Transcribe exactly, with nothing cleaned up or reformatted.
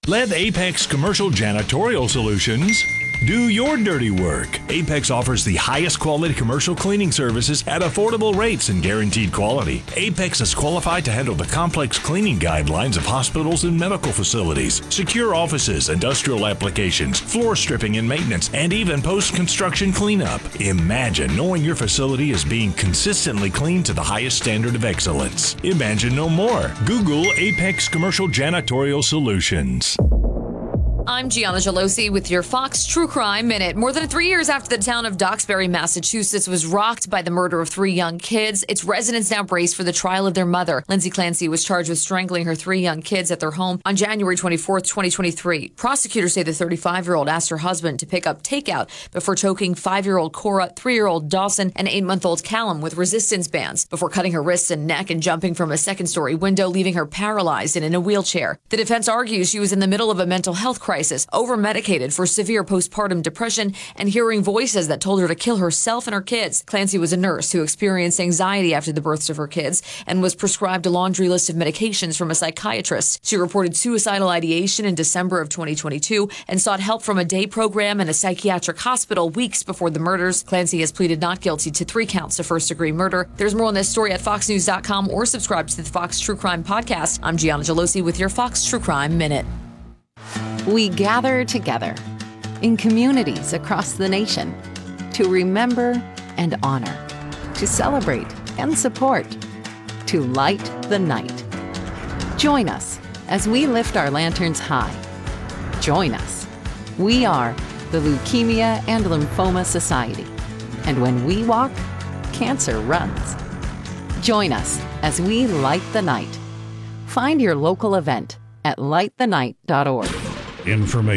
Let Apex Commercial Janitorial Solutions do your dirty work. Apex offers the highest quality commercial cleaning services at affordable rates and guaranteed quality. Apex is qualified to handle the complex cleaning guidelines of hospitals and medical facilities, secure offices, industrial applications, floor stripping and maintenance, and even post-construction cleanup. Imagine knowing your facility is being consistently cleaned to the highest standard of excellence. Imagine no more. Google Apex Commercial Janitorial Solutions. I'm Gianna Gelosi with your Fox True Crime Minute. More than three years after the town of Duxbury, Massachusetts was rocked by the murder of three young kids, its residents now brace for the trial of their mother. Lindsay Clancy was charged with strangling her three young kids at their home on January twenty-fourth, twenty twenty-three. Prosecutors say the thirty-five-year-old asked her husband to pick up takeout before choking five-year-old Cora, three-year-old Dawson, and eight-month-old Callum with resistance bands before cutting her wrists and neck and jumping from a second-story window, leaving her paralyzed and in a wheelchair. The defense argues she was in the middle of a mental health crisis. Crisis, over-medicated for severe postpartum depression, and hearing voices that told her to kill herself and her kids. Clancy was a nurse who experienced anxiety after the births of her kids and was prescribed a laundry list of medications from a psychiatrist. She reported suicidal ideation in December of twenty twenty-two and sought help from a day program in a psychiatric hospital weeks before the murders. Clancy has pleaded not guilty to three counts of first-degree murder. There's more on this story at fox news dot com or subscribe to the Fox True Crime Podcast. I'm Gianna Gelosi with your Fox True Crime Minute. We gather together in communities across the nation to remember and honor, to celebrate and support, to light the night. Join us as we lift our lanterns high. Join us. We are the Leukemia and Lymphoma Society. And when we walk, cancer runs. Join us as we light the night. Find your local event at light the night dot org. Information